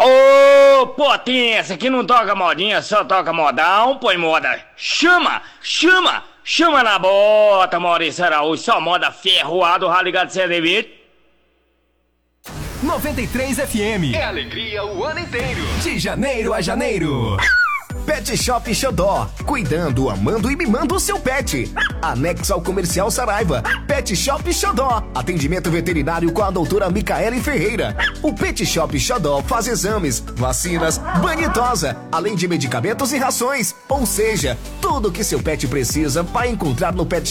Ô, potência, que não toca modinha, só toca modão, põe moda. Chama na bota, Maurício Araújo, só moda ferroado, ligado de CDB. 93 FM. É alegria o ano inteiro. De janeiro a janeiro. Pet Shop Xodó, cuidando, amando e mimando o seu pet. Anexo ao Comercial Saraiva. Pet Shop Xodó, atendimento veterinário com a doutora Micaele Ferreira. O Pet Shop Xodó faz exames, vacinas, banho e tosa, além de medicamentos e rações. Ou seja, tudo que seu pet precisa vai encontrar no Pet